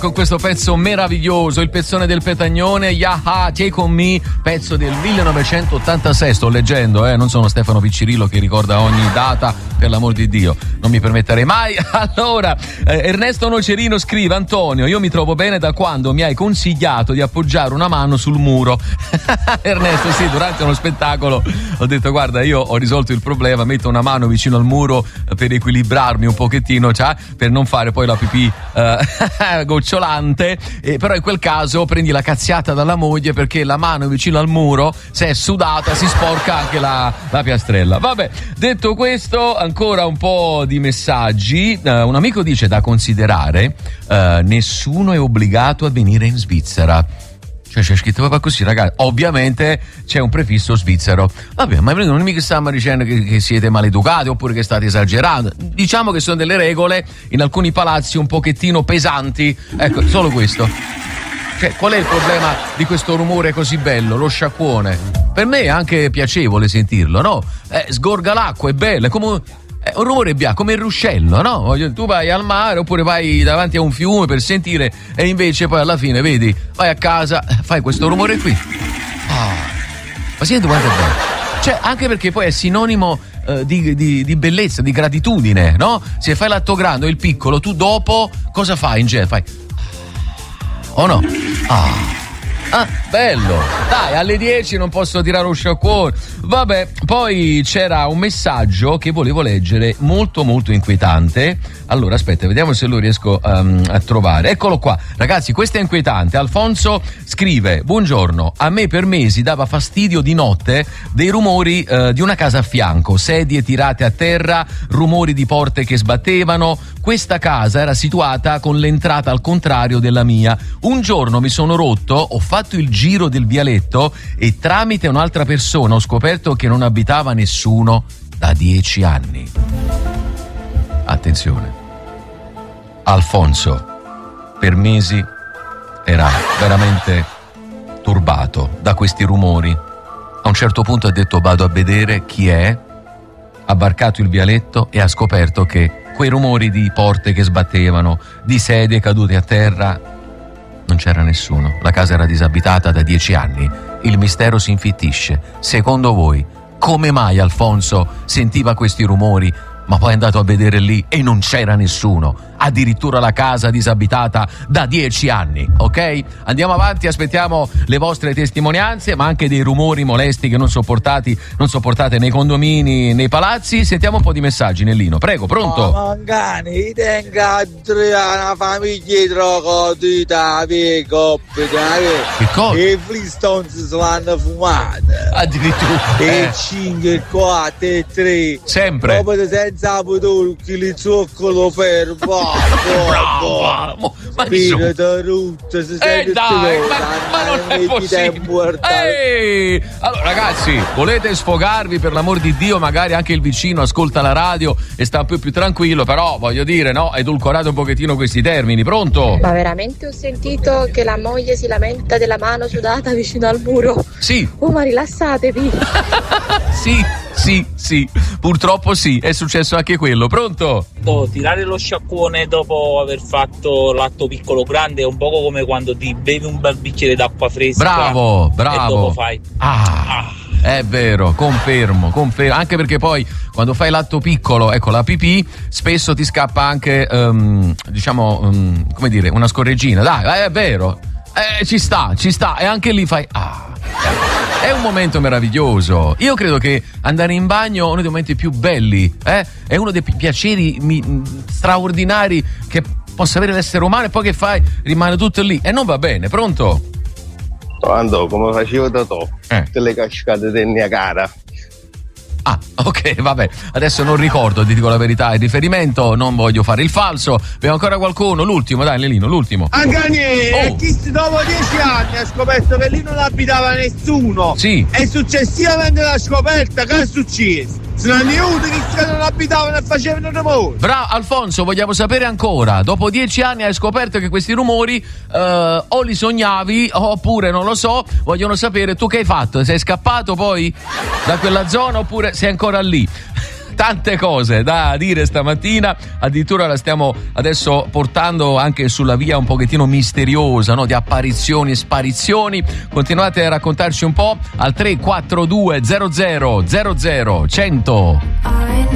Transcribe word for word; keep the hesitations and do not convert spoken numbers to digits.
con questo pezzo meraviglioso, il pezzone del Petagnone, Yaha, Take On Me, pezzo del millenovecentottantasei, sto leggendo, eh, non sono Stefano Piccirillo che ricorda ogni data, per l'amor di Dio, non mi permetterei mai. Allora, eh, Ernesto Nocerino scrive: Antonio, io mi trovo bene da quando mi hai consigliato di appoggiare una mano sul muro. Ernesto, sì, durante uno spettacolo ho detto: guarda, io ho risolto il problema, metto una mano vicino al muro per equilibrarmi un pochettino, cioè, per non fare poi la pipì eh, gocciolante, eh, però in quel caso prendi la cazziata dalla moglie, perché la mano vicino al muro, se è sudata, si sporca anche la, la piastrella. Vabbè, detto questo, ancora un po' di messaggi. Uh, un amico dice da considerare: uh, nessuno è obbligato a venire in Svizzera. Cioè c'è scritto proprio così, ragazzi. Ovviamente c'è un prefisso svizzero. Vabbè, ma non mica stiamo dicendo che, che siete maleducati oppure che state esagerando. Diciamo che sono delle regole in alcuni palazzi un pochettino pesanti. Ecco, solo questo. Cioè, qual è il problema di questo rumore così bello, lo sciacquone? Per me è anche piacevole sentirlo, no? Eh, sgorga l'acqua, è bello, è come un, è un rumore bianco, come il ruscello, no? Tu vai al mare oppure vai davanti a un fiume per sentire, e invece poi alla fine, vedi, vai a casa, fai questo rumore qui. Ah, ma senti quanto è bello. Cioè, anche perché poi è sinonimo uh, di, di, di bellezza, di gratitudine, no? Se fai l'atto grande o il piccolo, tu dopo cosa fai in genere? Fai... o no? Ah. Ah, bello. Dai, alle dieci non posso tirare lo sciacquone. Vabbè, poi c'era un messaggio che volevo leggere, molto molto inquietante. Allora, aspetta, vediamo se lo riesco um, a trovare. Eccolo qua. Ragazzi, questo è inquietante. Alfonso scrive: buongiorno, a me per mesi dava fastidio di notte dei rumori uh, di una casa a fianco, sedie tirate a terra, rumori di porte che sbattevano. Questa casa era situata con l'entrata al contrario della mia. Un giorno mi sono rotto, ho fatto il giro del vialetto e tramite un'altra persona ho scoperto che non abitava nessuno da dieci anni. Attenzione. Alfonso per mesi era veramente turbato da questi rumori. A un certo punto ha detto: vado a vedere chi è. Ha varcato il vialetto e ha scoperto che quei rumori di porte che sbattevano, di sedie cadute a terra, non c'era nessuno. La casa era disabitata da dieci anni. Il mistero si infittisce. Secondo voi, come mai Alfonso sentiva questi rumori, ma poi è andato a vedere lì e non c'era nessuno? Addirittura la casa disabitata da dieci anni, ok? Andiamo avanti, aspettiamo le vostre testimonianze, ma anche dei rumori molesti che non sopportati, non sopportate nei condomini, nei palazzi. Sentiamo un po' di messaggi, Nellino. Prego, pronto? Oh, mangani, tenga una famiglia trocodita, che coppia, che cosa? E i Flintstones l'hanno fumata. Addirittura. E Eh. cinque, quattro e tre. Sempre. Dopo senza pudore, che li zoccolo per Bravo, ma spirito rutto, si Eh dai, ma, ma non è possibile. Ehi! Allora ragazzi, volete sfogarvi, per l'amor di Dio, magari anche il vicino ascolta la radio e sta più più tranquillo, però voglio dire, no, edulcorate un pochettino questi termini. Pronto? Ma veramente ho sentito che la moglie si lamenta della mano sudata vicino al muro. Sì. Oh, ma rilassatevi. Sì, sì, sì, purtroppo sì, è successo anche quello. Pronto? Oh, tirare lo sciacquone dopo aver fatto l'atto piccolo grande è un poco come quando ti bevi un bel bicchiere d'acqua fresca. Bravo, bravo. E dopo fai ah, ah. È vero, confermo, confermo. Anche perché poi quando fai l'atto piccolo, ecco, la pipì, spesso ti scappa anche um, diciamo um, come dire, una scorreggina. Dai, è vero. Eh, ci sta, ci sta. E anche lì fai ah. È un momento meraviglioso. Io credo che andare in bagno è uno dei momenti più belli, eh? È uno dei piaceri mi, straordinari che possa avere l'essere umano, e poi che fai? Rimane tutto lì e non va bene. Pronto? Quando, come facevo da to, eh. tutte le cascate del Niagara. Ah, ok, vabbè, adesso non ricordo, ti dico la verità, il riferimento, non voglio fare il falso. Abbiamo ancora qualcuno? L'ultimo, dai, Lelino, l'ultimo. Angani, oh. e chi dopo dieci anni ha scoperto che lì non abitava nessuno. Sì. E successivamente alla scoperta, che è successo? Sono venuti che non abitavano e facevano rumore. Bravo, Alfonso, vogliamo sapere ancora. Dopo dieci anni hai scoperto che questi rumori eh, o li sognavi oppure non lo so. Vogliono sapere tu che hai fatto. Sei scappato poi da quella zona oppure sei ancora lì? tante cose da dire stamattina, addirittura la stiamo adesso portando anche sulla via un pochettino misteriosa, no? Di apparizioni e sparizioni. Continuate a raccontarci un po' al tre quattro due zero zero zero zero cento.